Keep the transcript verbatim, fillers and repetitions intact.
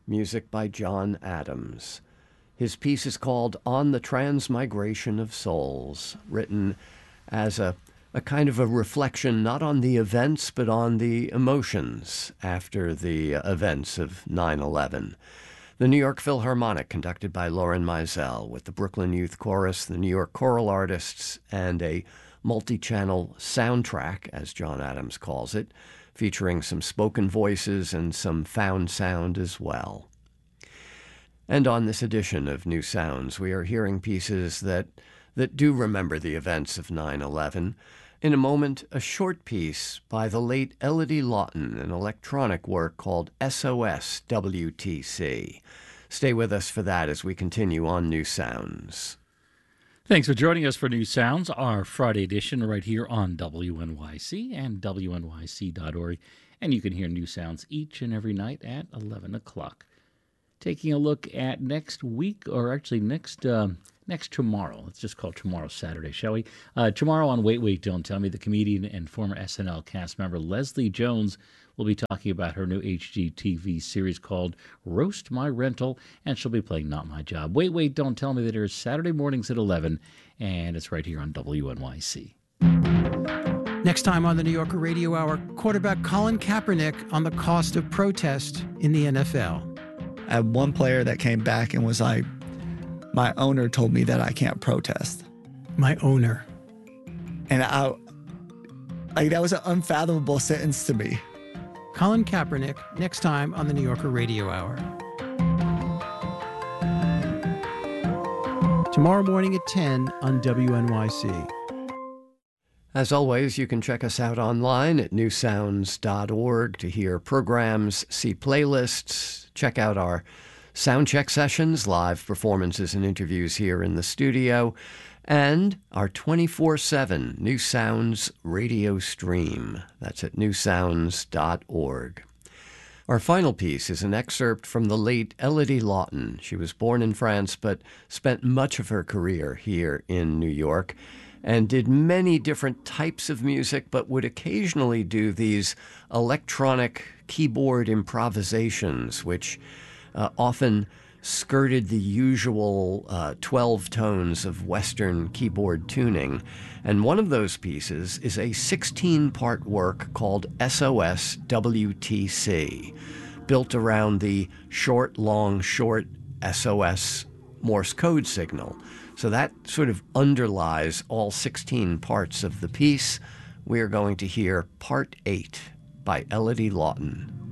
music by John Adams. His piece is called On the Transmigration of Souls, written as a, a kind of a reflection not on the events but on the emotions after the events of nine eleven. The New York Philharmonic, conducted by Loren Meisel, with the Brooklyn Youth Chorus, the New York Choral Artists, and a multi-channel soundtrack, as John Adams calls it, featuring some spoken voices and some found sound as well. And on this edition of New Sounds, we are hearing pieces that, that do remember the events of nine eleven. In a moment, a short piece by the late Elodie Lawton, an electronic work called S O S W T C. Stay with us for that as we continue on New Sounds. Thanks for joining us for New Sounds, our Friday edition right here on W N Y C and W N Y C dot org. And you can hear New Sounds each and every night at eleven o'clock. Taking a look at next week, or actually next um, next tomorrow. Let's just call tomorrow Saturday, shall we? Uh, tomorrow on Wait, Wait, Don't Tell Me, the comedian and former S N L cast member Leslie Jones will be talking about her new H G T V series called Roast My Rental, and she'll be playing Not My Job. Wait, Wait, Don't Tell Me that airs Saturday mornings at eleven, and it's right here on W N Y C. Next time on the New Yorker Radio Hour, quarterback Colin Kaepernick on the cost of protest in the N F L. I had one player that came back and was like, my owner told me that I can't protest. My owner. And I, like, that was an unfathomable sentence to me. Colin Kaepernick, next time on the New Yorker Radio Hour. Tomorrow morning at ten on W N Y C. As always, you can check us out online at new sounds dot org to hear programs, see playlists, check out our soundcheck sessions, live performances and interviews here in the studio, and our twenty-four seven New Sounds radio stream. That's at new sounds dot org. Our final piece is an excerpt from the late Elodie Lawton. She was born in France but spent much of her career here in New York and did many different types of music, but would occasionally do these electronic keyboard improvisations, which uh, often skirted the usual uh, twelve tones of Western keyboard tuning. And one of those pieces is a sixteen-part work called S O S W T C, built around the short, long, short S O S Morse code signal. So that sort of underlies all sixteen parts of the piece. We are going to hear Part eight by Elodie Lawton.